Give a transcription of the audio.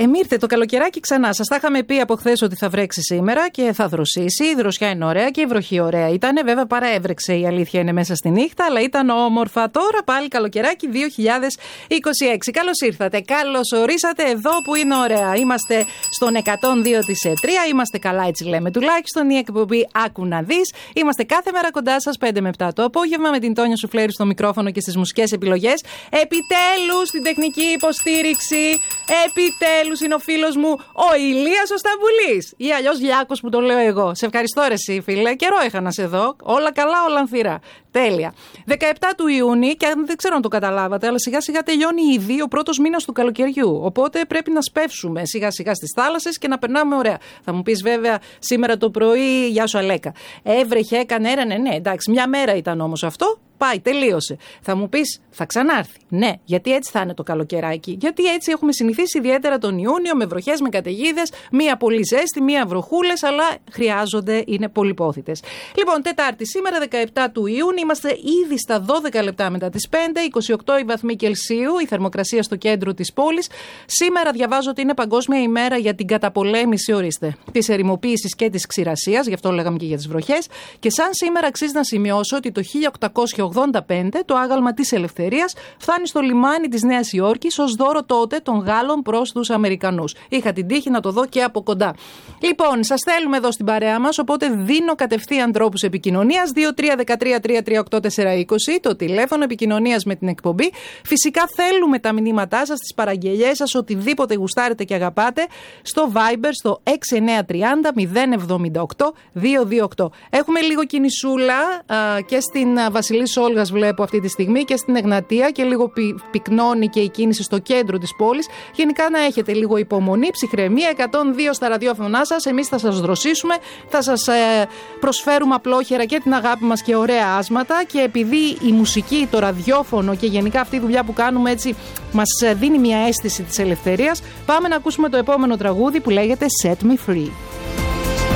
Ήρθε το καλοκαιράκι ξανά. Σας τα είχαμε πει από χθες ότι θα βρέξει σήμερα και θα δροσίσει. Η δροσιά είναι ωραία και η βροχή ωραία ήταν. Βέβαια παραέβρεξε, η αλήθεια είναι, μέσα στη νύχτα, αλλά ήταν όμορφα. Τώρα πάλι καλοκαιράκι 2026. Καλώς ήρθατε, καλώς ορίσατε εδώ που είναι ωραία. Είμαστε στον 102 της ΕΤΡΙΑ. Είμαστε καλά, έτσι λέμε τουλάχιστον. Η εκπομπή Άκου να δεις. Είμαστε κάθε μέρα κοντά σας 5 με 7 το απόγευμα με την Τόνια Σουφλέρη στο μικρόφωνο και στις μουσικές επιλογές. Επιτέλους την τεχνική υποστήριξη. Επιτέλους είναι ο φίλος μου ο Ηλίας ο Σταμπουλής. Ή αλλιώς Λιάκος που το λέω εγώ. Σε ευχαριστώ ρε εσύ φίλε. Καιρό είχα να σε δω. Όλα καλά, όλα ανθυρά. Τέλεια. 17 του Ιούνιου, και δεν ξέρω αν το καταλάβατε, αλλά σιγά σιγά τελειώνει ήδη ο πρώτος μήνας του καλοκαιριού. Οπότε πρέπει να σπεύσουμε σιγά σιγά στις θάλασσες και να περνάμε ωραία. Θα μου πεις βέβαια σήμερα το πρωί, γεια σου Αλέκα. Έβρεχε, έκανε έρανε. Ναι, εντάξει, μια μέρα ήταν όμως αυτό. Πάει, τελείωσε. Θα μου πεις, θα ξανάρθει. Ναι, γιατί έτσι θα είναι το καλοκαιράκι. Γιατί έτσι έχουμε συνηθίσει ιδιαίτερα τον Ιούνιο με βροχές, με καταιγίδες, μία πολύ ζέστη, μία βροχούλες, αλλά χρειάζονται, είναι πολυπόθητες. Λοιπόν, Τετάρτη σήμερα, 17 του Ιούνιου, είμαστε ήδη στα 12 λεπτά μετά τις 5, 28 οι βαθμοί Κελσίου, η θερμοκρασία στο κέντρο της πόλης. Σήμερα διαβάζω ότι είναι Παγκόσμια ημέρα για την καταπολέμηση, ορίστε, της ερημοποίησης και της ξηρασίας, γι' αυτό λέγαμε και για τις βροχές. Και σαν σήμερα αξίζει να σημειώσω ότι το 1885 το άγαλμα της ελευθερίας φτάνει στο λιμάνι της Νέας Υόρκης ως δώρο τότε των Γάλλων προς τους Αμερικανούς. Είχα την τύχη να το δω και από κοντά. Λοιπόν, σας θέλουμε εδώ στην παρέα μας, οπότε δίνω κατευθείαν τρόπους επικοινωνίας. 2313-338-420, το τηλέφωνο επικοινωνίας με την εκπομπή. Φυσικά θέλουμε τα μηνύματά σας, τις παραγγελιές σας, οτιδήποτε γουστάρετε και αγαπάτε, στο Viber, στο 6930-078-228. Έχουμε λίγο κινησούλα και στην Βασιλής Όλγας βλέπω αυτή τη στιγμή και στην Εγνατία και λίγο πυκνώνει και η κίνηση στο κέντρο της πόλης. Γενικά να έχετε λίγο υπομονή, ψυχραιμία. 102 στα ραδιόφωνά σας. Εμείς θα σας δροσίσουμε, θα σας προσφέρουμε απλόχερα και την αγάπη μας και ωραία άσματα. Και επειδή η μουσική, το ραδιόφωνο και γενικά αυτή η δουλειά που κάνουμε έτσι μας δίνει μια αίσθηση της ελευθερίας, πάμε να ακούσουμε το επόμενο τραγούδι που λέγεται Set Me Free.